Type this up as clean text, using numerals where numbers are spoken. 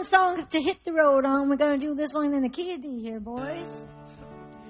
song to hit the road on. We're going to do this one in the key of D here, boys.